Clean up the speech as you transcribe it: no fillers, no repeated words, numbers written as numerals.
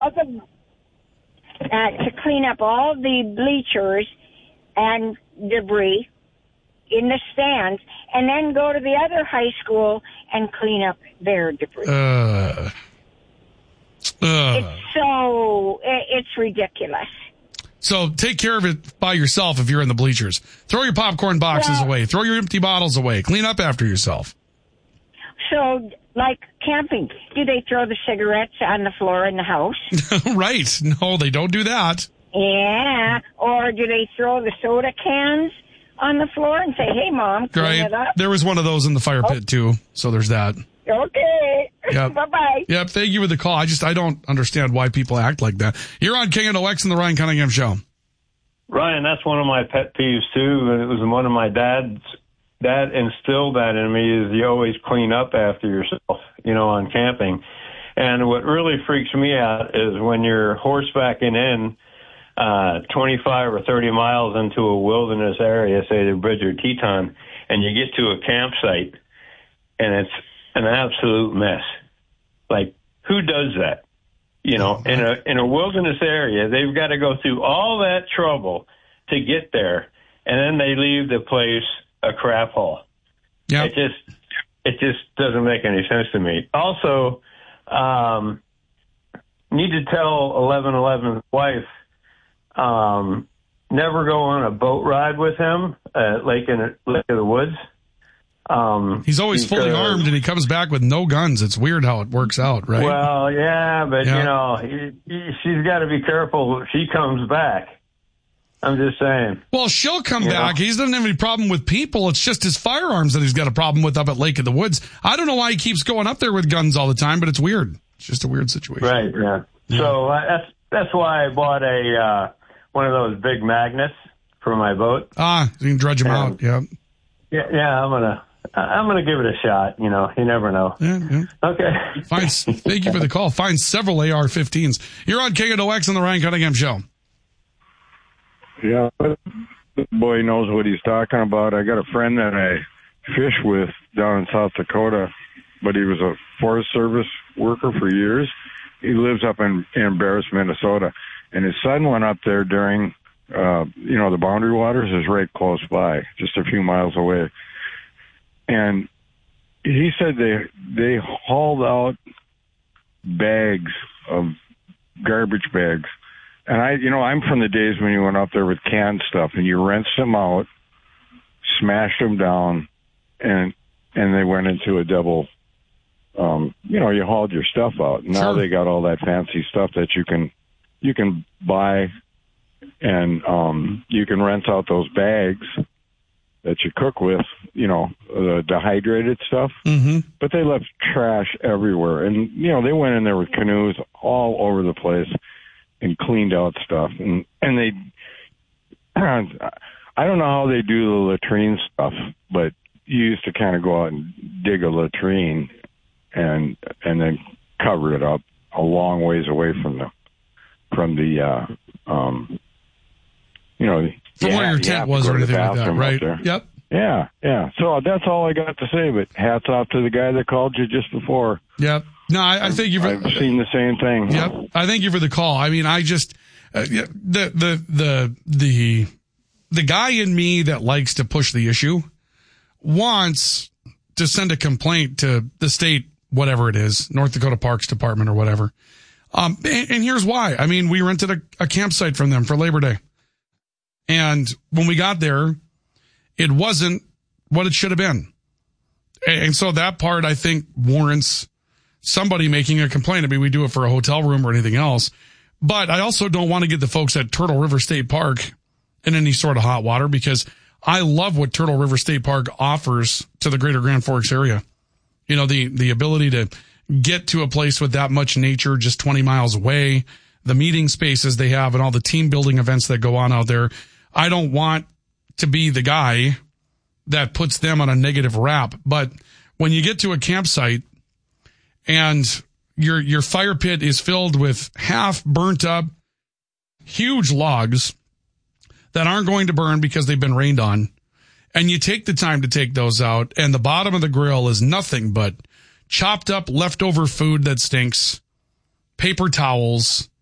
to clean up all the bleachers and debris in the stands, and then go to the other high school and clean up their debris. It's ridiculous. So take care of it by yourself if you're in the bleachers. Throw your popcorn boxes away. Throw your empty bottles away. Clean up after yourself. So, like camping, do they throw the cigarettes on the floor in the house? Right. No, they don't do that. Yeah. Or do they throw the soda cans on the floor and say, hey, Mom, clean it up? There was one of those in the fire pit, too. So there's that. Okay. Yep. Bye-bye. Yep. Thank you for the call. I don't understand why people act like that. You're on KNOX and the Ryan Cunningham Show. Ryan, that's one of my pet peeves, too. And it was one of my dad instilled that in me is you always clean up after yourself, on camping. And what really freaks me out is when you're horsebacking in 25 or 30 miles into a wilderness area, say the Bridger Teton, and you get to a campsite and it's an absolute mess. Like, who does that? In a wilderness area, they've got to go through all that trouble to get there, and then they leave the place a crap hole. Yeah, it just doesn't make any sense to me. Also, need to tell 1111's wife, never go on a boat ride with him at Lake of the Woods. He's always fully armed and he comes back with no guns. It's weird how it works out, right? Well, yeah, but she's got to be careful if she comes back. I'm just saying. Well, she'll come back. He doesn't have any problem with people. It's just his firearms that he's got a problem with up at Lake of the Woods. I don't know why he keeps going up there with guns all the time, but it's weird. It's just a weird situation. Right, yeah. So that's why I bought one of those big magnets for my boat. You can dredge them out, yeah. Yeah, I'm gonna give it a shot. You never know. Yeah. Okay. Fine. Thank you for the call. Find several AR-15s. You're on KNOX on the Ryan Cunningham Show. Yeah, the boy knows what he's talking about. I got a friend that I fish with down in South Dakota, but he was a Forest Service worker for years. He lives up in Barris, Minnesota, and his son went up there during, the Boundary Waters is right close by, just a few miles away. And he said they hauled out bags of garbage bags. And I'm from the days when you went up there with canned stuff and you rinsed them out, smashed them down, and they went into a double, you hauled your stuff out. Now they got all that fancy stuff that you can buy, and you can rinse out those bags that you cook with, the dehydrated stuff. Mm-hmm. But they left trash everywhere. And, they went in there with canoes all over the place and cleaned out stuff. And they, I don't know how they do the latrine stuff, but you used to kind of go out and dig a latrine and then cover it up a long ways away from the from where your tent was or anything like that, right? Yep. Yeah. So that's all I got to say, but hats off to the guy that called you just before. Yep. No, I think I've seen the same thing. Yep. I thank you for the call. I mean, I just, the guy in me that likes to push the issue wants to send a complaint to the state, whatever it is, North Dakota Parks Department or whatever. And here's why. I mean, we rented a campsite from them for Labor Day. And when we got there, it wasn't what it should have been. And so that part, I think, warrants somebody making a complaint. I mean, we do it for a hotel room or anything else. But I also don't want to get the folks at Turtle River State Park in any sort of hot water, because I love what Turtle River State Park offers to the greater Grand Forks area. The ability to get to a place with that much nature just 20 miles away, the meeting spaces they have and all the team building events that go on out there. I don't want to be the guy that puts them on a negative rap. But when you get to a campsite and your fire pit is filled with half burnt up, huge logs that aren't going to burn because they've been rained on, and you take the time to take those out, and the bottom of the grill is nothing but chopped up leftover food that stinks, paper towels